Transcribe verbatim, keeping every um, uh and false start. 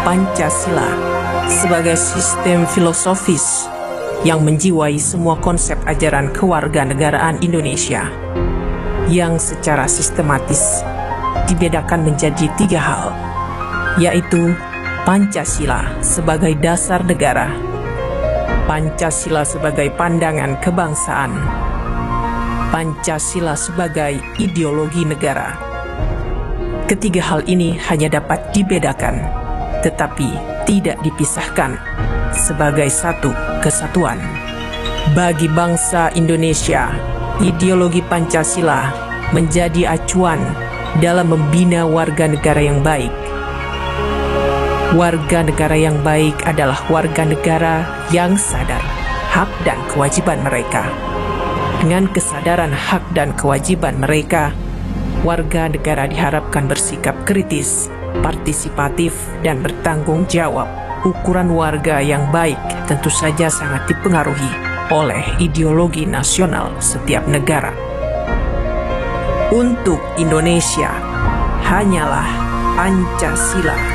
Pancasila sebagai sistem filosofis yang menjiwai semua konsep ajaran kewarganegaraan Indonesia, yang secara sistematis dibedakan menjadi tiga hal, yaitu Pancasila sebagai dasar negara, Pancasila sebagai pandangan kebangsaan, Pancasila sebagai ideologi negara. Ketiga hal ini hanya dapat dibedakan, tetapi tidak dipisahkan sebagai satu kesatuan. Bagi bangsa Indonesia, ideologi Pancasila menjadi acuan dalam membina warga negara yang baik. Warga negara yang baik adalah warga negara yang sadar hak dan kewajiban mereka. Dengan kesadaran hak dan kewajiban mereka, warga negara diharapkan bersikap kritis, partisipatif, dan bertanggung jawab. Ukuran warga yang baik tentu saja sangat dipengaruhi oleh ideologi nasional setiap negara. Untuk Indonesia, hanyalah Pancasila